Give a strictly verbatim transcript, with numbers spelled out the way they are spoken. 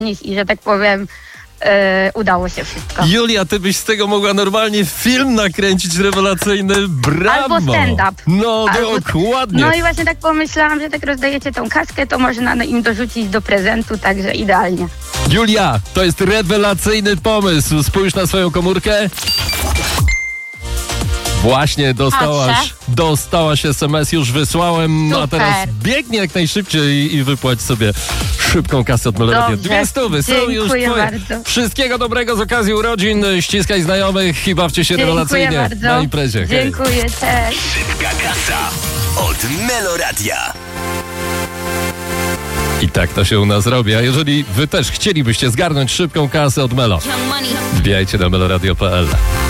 nich i, że tak powiem, Yy, udało się wszystko. Julia, ty byś z tego mogła normalnie film nakręcić rewelacyjny. Brawo! Albo stand-up. No, Albo, dokładnie. No i właśnie tak pomyślałam, że tak rozdajecie tą kaskę, to można im dorzucić do prezentu, także idealnie. Julia, to jest rewelacyjny pomysł. Spójrz na swoją komórkę. Właśnie dostałaś, Patrzę. dostałaś es em es, już wysłałem, Super. a teraz biegnie jak najszybciej i, i wypłać sobie szybką kasę od Meloradia. Dobrze. Dwie stówy są już Dziękuję twoje. bardzo. Wszystkiego dobrego z okazji urodzin, ściskaj znajomych i bawcie się Dziękuję rewelacyjnie bardzo. na imprezie. Hej. Dziękuję, cześć. Szybka kasa od Meloradia. I tak to się u nas robi. A jeżeli wy też chcielibyście zgarnąć szybką kasę od Melo, wbijajcie na meloradio kropka pe el.